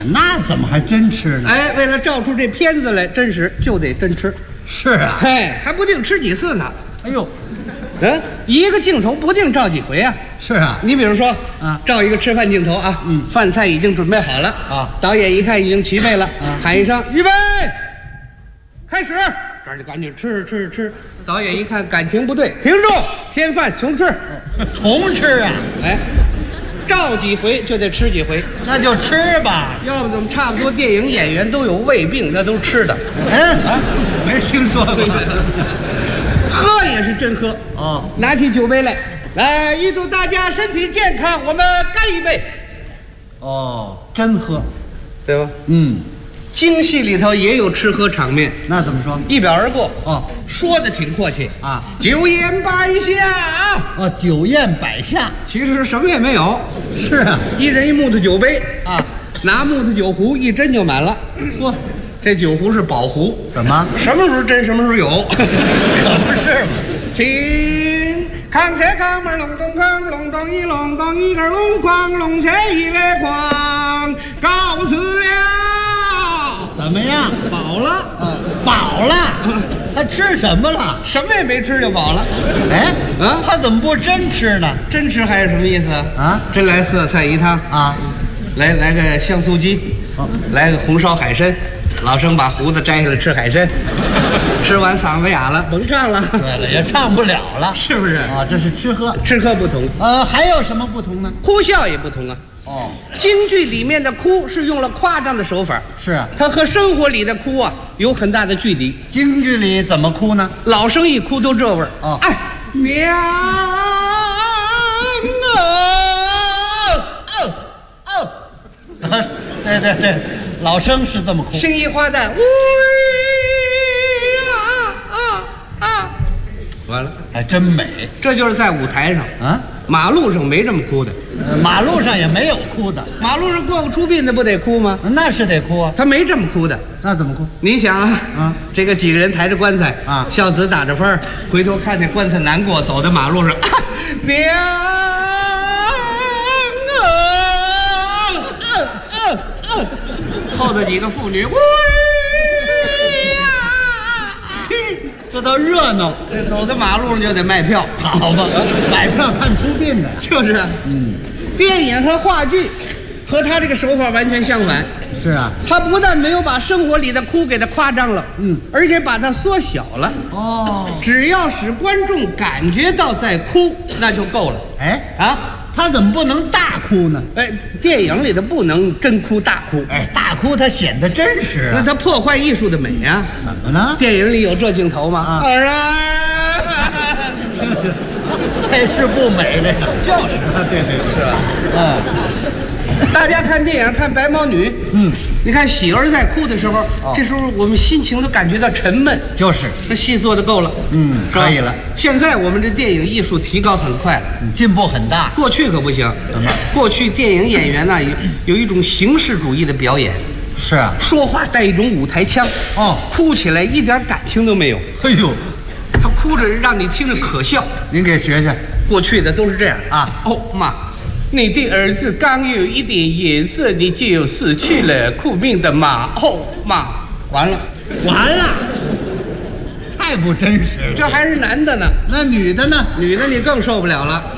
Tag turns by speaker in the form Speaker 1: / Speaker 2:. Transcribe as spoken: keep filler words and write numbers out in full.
Speaker 1: 那怎么还真吃呢？
Speaker 2: 哎，为了照出这片子来真实，就得真吃。
Speaker 1: 是啊，
Speaker 2: 嘿，还不定吃几次呢。
Speaker 1: 哎呦，
Speaker 2: 嗯，一个镜头不定照几回啊。
Speaker 1: 是啊，
Speaker 2: 你比如说
Speaker 1: 啊，
Speaker 2: 照一个吃饭镜头啊，
Speaker 1: 嗯，
Speaker 2: 饭菜已经准备好了
Speaker 1: 啊，
Speaker 2: 导演一看已经齐备了，
Speaker 1: 啊，
Speaker 2: 喊一声预备，开始，这儿就赶紧吃吃吃。导演一看感情不对，停住，添饭重吃，
Speaker 1: 重吃啊，
Speaker 2: 哎，照几回就得吃几回，
Speaker 1: 那就吃吧。
Speaker 2: 要不怎么差不多电影演员都有胃病，那都吃的。
Speaker 1: 嗯啊，没听说过。
Speaker 2: 喝也是真喝
Speaker 1: 哦，
Speaker 2: 拿起酒杯来，来预祝大家身体健康，我们干一杯。
Speaker 1: 哦，真喝，
Speaker 2: 对吧？
Speaker 1: 嗯，
Speaker 2: 京戏里头也有吃喝场面，
Speaker 1: 那怎么说？
Speaker 2: 一表而过。
Speaker 1: 哦，
Speaker 2: 说的挺阔气
Speaker 1: 啊，
Speaker 2: 酒宴摆下。
Speaker 1: 哦，酒宴摆下，
Speaker 2: 其实什么也没有。
Speaker 1: 是啊，
Speaker 2: 一人一木头酒杯
Speaker 1: 啊，
Speaker 2: 拿木头酒壶一斟就满了。
Speaker 1: 嚯，
Speaker 2: 这酒壶是宝壶，
Speaker 1: 怎么？
Speaker 2: 什么时候斟什么时候有，
Speaker 1: 可不是嘛。
Speaker 2: 请康切康门隆咚康隆咚一隆咚一个隆哐隆切一来哐，告辞了。
Speaker 1: 怎么样？
Speaker 2: 饱了，
Speaker 1: 啊，饱了。他吃什么了？
Speaker 2: 什么也没吃就饱了。
Speaker 1: 哎，
Speaker 2: 啊，
Speaker 1: 他怎么不真吃呢？
Speaker 2: 真吃还是什么意思
Speaker 1: 啊？
Speaker 2: 真来色菜一汤
Speaker 1: 啊，
Speaker 2: 来来个香酥鸡，
Speaker 1: 哦，
Speaker 2: 来个红烧海参。老生把胡子摘下来吃海参，吃完嗓子哑了，甭唱了。
Speaker 1: 对了，也唱不了了，
Speaker 2: 是不是？
Speaker 1: 啊，这是吃喝。
Speaker 2: 吃喝不同，
Speaker 1: 呃，还有什么不同呢？
Speaker 2: 哭笑也不同啊。
Speaker 1: 哦，
Speaker 2: 京剧里面的哭是用了夸张的手法，
Speaker 1: 是啊，
Speaker 2: 它和生活里的哭啊有很大的距离。
Speaker 1: 京剧里怎么哭呢？
Speaker 2: 老生一哭都这味儿。
Speaker 1: 哦，
Speaker 2: 哎，娘
Speaker 1: 哦哦哦，对对对，老生是这么哭。
Speaker 2: 青衣花旦，喂啊啊啊！完了，
Speaker 1: 还真美
Speaker 2: 这就是在舞台上
Speaker 1: 啊，
Speaker 2: 马路上没这么哭的。
Speaker 1: 呃马路上也没有哭的，
Speaker 2: 马路上过个出殡的不得哭吗？
Speaker 1: 那是得哭啊。
Speaker 2: 他没这么哭的。
Speaker 1: 那怎么哭？
Speaker 2: 你想啊，
Speaker 1: 啊，
Speaker 2: 这个几个人抬着棺材
Speaker 1: 啊，
Speaker 2: 孝子打着幡儿，回头看见棺材难过，走在马路上，啊、娘啊啊啊啊！后头几个妇女，喂呀，
Speaker 1: 这都热闹。
Speaker 2: 这走在马路上就得卖票，
Speaker 1: 好吧，买票看出殡的。
Speaker 2: 就是啊，
Speaker 1: 嗯，
Speaker 2: 电影和话剧和他这个手法完全相反。
Speaker 1: 是啊，
Speaker 2: 他不但没有把生活里的哭给他夸张了，
Speaker 1: 嗯，
Speaker 2: 而且把它缩小了。
Speaker 1: 哦，
Speaker 2: 只要使观众感觉到在哭，那就够了。
Speaker 1: 哎
Speaker 2: 啊，
Speaker 1: 他怎么不能大哭呢？
Speaker 2: 哎，电影里的不能真哭大哭，
Speaker 1: 哎，大哭它显得真实啊。
Speaker 2: 那它破坏艺术的美呀、
Speaker 1: 怎么呢？
Speaker 2: 电影里有这镜头吗？
Speaker 1: 啊
Speaker 2: 儿啊，
Speaker 1: 行行，这是不美这个。
Speaker 2: 就是
Speaker 1: 啊，对对对，
Speaker 2: 是吧？
Speaker 1: 嗯
Speaker 2: 大家看电影看《白毛女》，
Speaker 1: 嗯，
Speaker 2: 你看喜儿在哭的时候，
Speaker 1: 哦
Speaker 2: 这时候我们心情都感觉到沉闷。
Speaker 1: 就是，
Speaker 2: 这戏做的够了，
Speaker 1: 嗯，
Speaker 2: 是吧
Speaker 1: 可以了。
Speaker 2: 现在我们这电影艺术提高很快，
Speaker 1: 嗯进步很大。
Speaker 2: 过去可不行。
Speaker 1: 怎么？
Speaker 2: 过去电影演员呢有有一种形式主义的表演，
Speaker 1: 是啊，
Speaker 2: 说话带一种舞台腔，
Speaker 1: 哦，
Speaker 2: 哭起来一点感情都没有，
Speaker 1: 哎呦，
Speaker 2: 他哭着让你听着可笑。
Speaker 1: 您给学学。
Speaker 2: 过去的都是这样
Speaker 1: 啊。
Speaker 2: 哦妈，你的儿子刚有一点颜色，你就失去了苦命的妈。哦妈，完了，
Speaker 1: 完了，太不真实了。
Speaker 2: 这还是男的呢，
Speaker 1: 那女的呢？
Speaker 2: 女的你更受不了了。